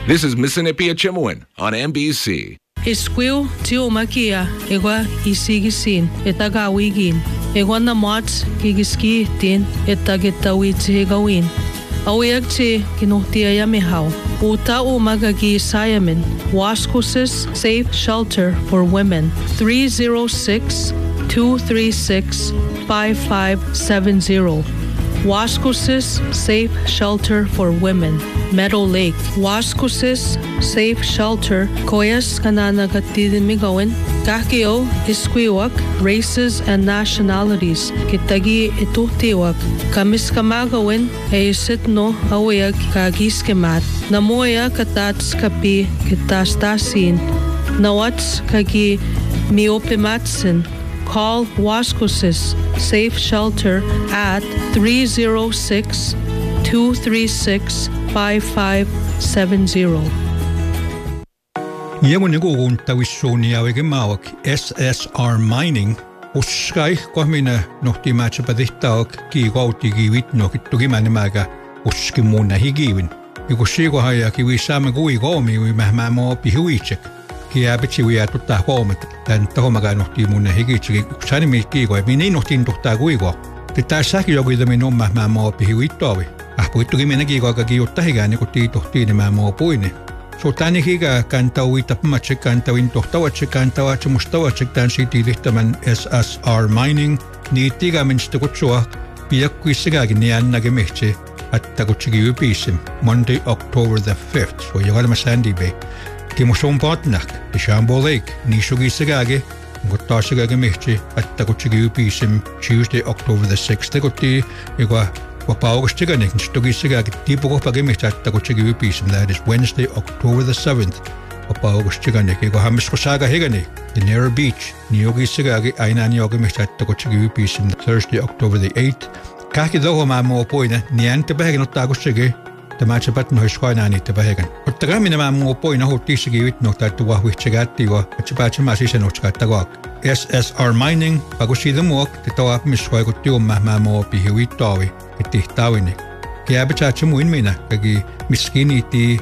This is Mississippi Chimwin on NBC. Isquiu tio makia egwa isigisin etagawigin egwa na mats gigiski tin etagetawi gawin awiyagti kinuhtia yamihau uta umagagi Siamin Wascosis Safe Shelter for Women 306-236-5570 Wascosis Safe Shelter for Women Meadow Lake Wascosis Safe Shelter Koyas kananagatidimigawin Kakio Isquiwak Races and Nationalities Kitagi Ituhtiwak Kamiskamagawin Eisitno Awayag Kagiskemat Namoya Katats Kapi Kitastasin Nawats Kagi Miopimatsin Call Wascosis Safe Shelter at 306-236-5570. Yemunigogun tawissuuniawige maawak SSR Mining uskai kohmina nohti matchapadittaak kiigautigi nohittugimanemaga uskimuuna higiwin. Ikusiikohaja kiwi saame kui koomi ui mähmäämo pihuitsek. Kiäbitsi ui jätuttaa koomit. Tän tahomaga nohti muuna higitseki sanimi kiikoja. Minä nohtiin tuhtaa kuiko. Tää sähki jokidamin on mähmäämo pihuittoavi. Ahpuittukin minä kiikoaga kiiuttaa niin kun tiituhtiin mähmäämo puini. So tani higa kantau tapmatsek kantauin tohtawatsek kantawatsek mustawatsek tän sitilihtämän SSR Mining niittiga minstä kutsua piakkuissagaakin niannage mehtsi että kutsigi ypisim Monday October the 5th so jogalma Sandy Bay kimuson patnak Shambo Lake niisugissagaagi kuttaasagaagi mehtsi että kutsigi ypisim Tuesday October the 6th kutti joka Wapaugastiganik nstugisagagi tipukohpagimihta että kutsigi ypisim that is Wednesday October the 7th Wapaugastiganik ego hamiskosaga higani Dinero Beach niogisagagi aina niogimihta että kutsigi ypisim Thursday October the 8th Kahki dohomaa muu poina niente pähegin ottaa kutsigi Tämä pat nois koinaan niitä pähegin Ottakaa minä muu poina huuttiissakin vitnohtaa että vahvihtsagaattigo että päätsemää sisänuutskaattagoak SSR Mining pakusiida muok titoa miskoikut tiummaa muu pihivittaavi Tihtawini. Kiabitsaatsi muin minä kagi miskiniiti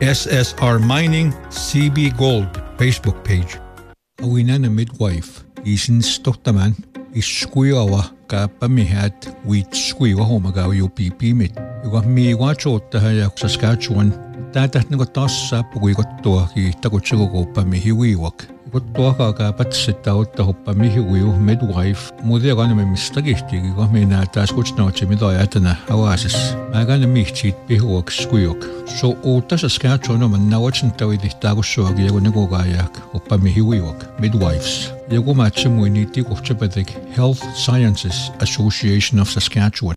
SSR Mining CB Gold Facebook page. Awinana midwife isins tohtaman iskuiawa kaapamihat witskuiwa homagawi upipimit. Joka miiwa chottaha ja Saskatchewan tätähtnäko taas saapukuikottua kiihtakutsiko kouppamihiwiiwak. Kuttuakaa patsetta ottaa hoppamihiwiu midwife muuten kannamme mistä kihtiikin kun minä taas kutsinautsi mitä ajatana avaases. Mä kannan mihtiit pihuoks kuiok. So uutta Saskatchewan oman nauatsintavi tihtaa kussuakin joku nekokaajaak hoppamihiwiuak midwives. Joku matse muiniitti kuhtsapatek Health Sciences Association of Saskatchewan.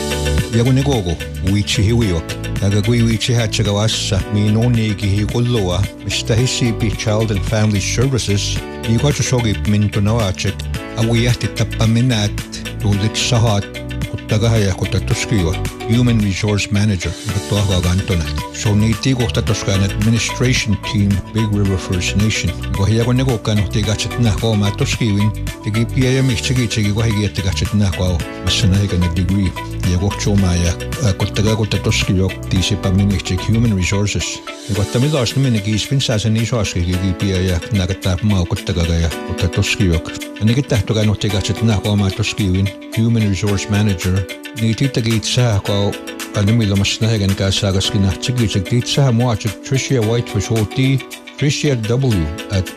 Joku nekoko uitsihiwiuak. Aga kui wiitsihätsäkavassa miinuniikihi kullua, mistä hissiipi Child and Family Services, iikotsusogip mintunavatsek, avuijahti tappaminät, tullit sahat, kuttakahaja kuttatuskiwa, Human Resource Manager, kuttakaga kantona. So niitti kuhtatuskaan Administration Team, Big River First Nation. Kohiako nekokkaan uhti katset nähkoa tuskiwin, teki pia ja mihtsegi kohigi jätti katset nähkoa, missä nähikänne degree. Ja kohtsuomaa ja kuttatuskiwa, tiisipä minihtik Human Resources. Ja kohta millaista minnekin ispinsäisen isoaskikin pia ja näketää maa kuttakaga ja kuttatuskiwa. Ja nekin tähtokaan uhti katset nähkoa tuskiwin, Human Resource Manager, niin tiittäkin itseäkään Animilamassa nähden kanssa nähtsikin tiitsää muatsik Tricia Whitefish hoti Tricia W at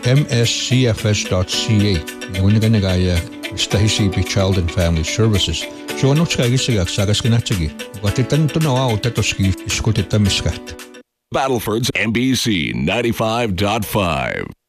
mscfs.ca. Ja kun näkään stahisiipi Child and Family Services. Se on utskaikissikäk saakaskin nähtsikin. Vatitan tunna autatoski iskutittamiskähtä. Battleford's NBC 95.5.